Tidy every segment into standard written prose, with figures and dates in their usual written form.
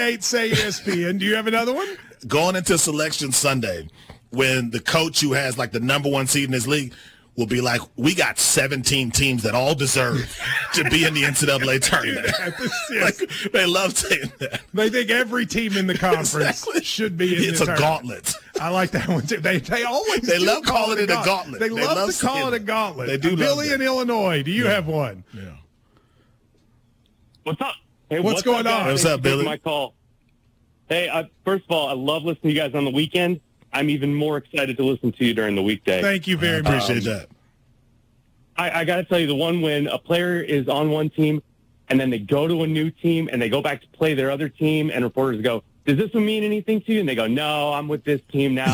Say ESPN. Do you have another one? Going into Selection Sunday, when the coach who has like the number one seed in his league will be like, we got 17 teams that all deserve to be in the NCAA tournament. Yes. Like, they love saying that. They think every team in the conference should be in It's the a gauntlet. I like that one too. They always They love calling it a gauntlet. They love to call it a gauntlet. They do. Billy in Illinois, do you have one? Yeah. What's up? Hey, what's going on? What's up, Billy? My call. Hey, first of all, I love listening to you guys on the weekend. I'm even more excited to listen to you during the weekday. Thank you very much. Appreciate that. I got to tell you, the one when a player is on one team and then they go to a new team and they go back to play their other team and reporters go, does this one mean anything to you? And they go, no, I'm with this team now.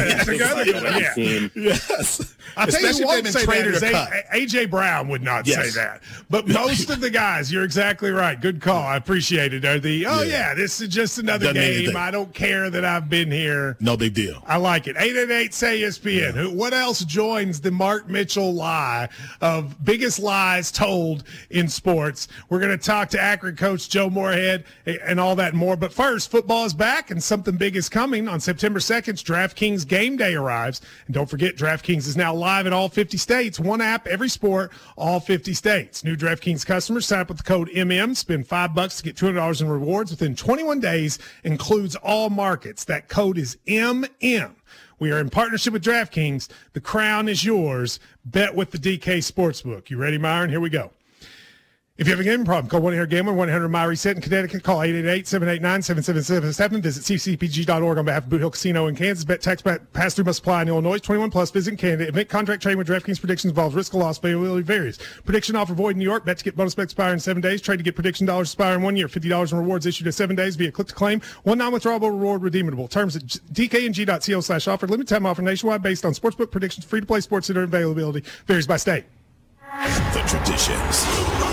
Team. Yes. I'll tell you Especially who won't if say they've been that traded or is cut. A.J. Brown would not say Yes. that. But most of the guys, you're exactly right. Good call. I appreciate it. Are this is just another Doesn't mean game. anything. I don't care that I've been here. No big deal. I like it. 888-SAY-ESPN. Yeah. What else joins the Mark Mitchell lie of biggest lies told in sports? We're going to talk to Akron coach Joe Moorhead and all that and more. But first, football is back and something big is coming. On September 2nd, DraftKings Game Day arrives. And don't forget, DraftKings is now live in all 50 states. One app, every sport, all 50 states. New DraftKings customers sign up with the code MM, spend $5 to get $200 in rewards within 21 days, includes all markets. That code is MM. We are in partnership with DraftKings. The crown is yours. Bet with the DK Sportsbook. You ready, Myron? Here we go. If you have a gaming problem, call 1-800-GAMBLER, 1-800-MY-RESET in Connecticut. Call 888-789-7777 visit ccpg.org on behalf of Boot Hill Casino in Kansas. Bet tax pass-through must apply in Illinois. 21 plus. Visit in Canada. Event contract trading with DraftKings predictions involves risk of loss. Availability varies. Prediction offer void in New York. Bet to get bonus bet expire in 7 days. Trade to get prediction dollars expire in 1 year. $50 in rewards issued in 7 days via click to claim. One non-withdrawable reward redeemable. Terms at dkng.co/offer. Limited time offer nationwide based on sportsbook predictions. Free to play sports center availability varies by state. The traditions,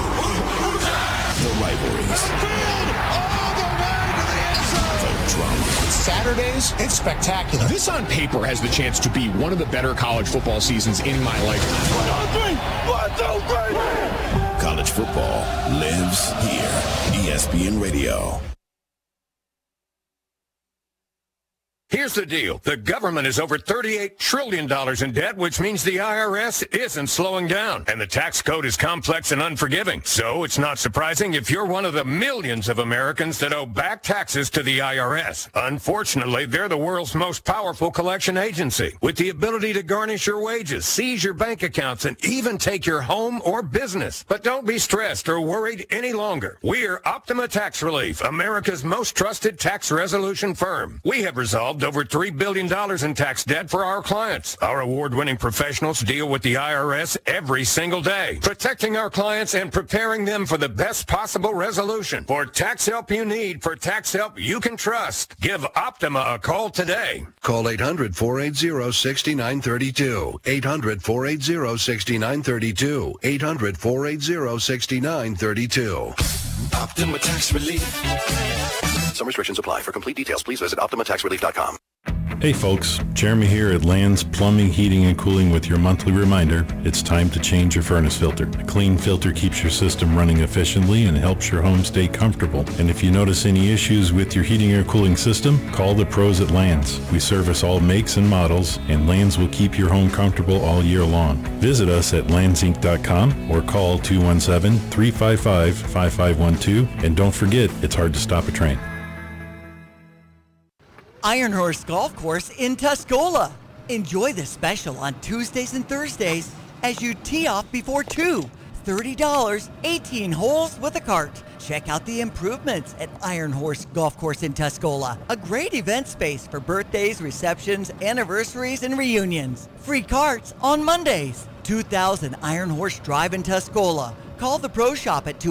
the rivalries, the drama. Saturdays, it's spectacular. This on paper has the chance to be one of the better college football seasons in my lifetime. 1, 2, 3. College football lives here. ESPN Radio. Here's the deal. The government is over $38 trillion in debt, which means the IRS isn't slowing down. And the tax code is complex and unforgiving. So it's not surprising if you're one of the millions of Americans that owe back taxes to the IRS. Unfortunately, they're the world's most powerful collection agency, with the ability to garnish your wages, seize your bank accounts, and even take your home or business. But don't be stressed or worried any longer. We're Optima Tax Relief, America's most trusted tax resolution firm. We have resolved over $3 billion in tax debt for our clients. Our award-winning professionals deal with the IRS every single day, protecting our clients and preparing them for the best possible resolution. For tax help you need, for tax help you can trust, give Optima a call today. Call 800-480-6932. 800-480-6932. 800-480-6932. Optima Tax Relief. Some restrictions apply. For complete details, please visit OptimaTaxRelief.com. Hey folks, Jeremy here at Land's Plumbing, Heating, and Cooling with your monthly reminder, it's time to change your furnace filter. A clean filter keeps your system running efficiently and helps your home stay comfortable. And if you notice any issues with your heating or cooling system, call the pros at Land's. We service all makes and models, and Land's will keep your home comfortable all year long. Visit us at landsinc.com or call 217-355-5512. And don't forget, it's hard to stop a train. Iron Horse Golf Course in Tuscola. Enjoy the special on Tuesdays and Thursdays as you tee off before 2. $30, 18 holes with a cart. Check out the improvements at Iron Horse Golf Course in Tuscola. A great event space for birthdays, receptions, anniversaries, and reunions. Free carts on Mondays. 2000 Iron Horse Drive in Tuscola. Call the Pro Shop at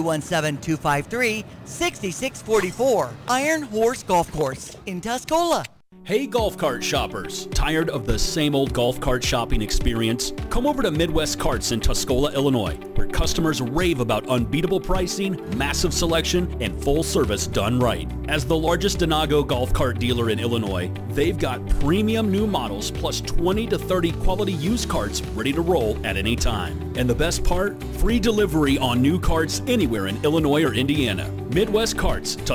217-253-6644. Iron Horse Golf Course in Tuscola. Hey golf cart shoppers, tired of the same old golf cart shopping experience? Come over to Midwest Carts in Tuscola, Illinois, where customers rave about unbeatable pricing, massive selection, and full service done right. As the largest Denago golf cart dealer in Illinois, they've got premium new models plus 20 to 30 quality used carts ready to roll at any time. And the best part? Free delivery on new carts anywhere in Illinois or Indiana. Midwest Carts,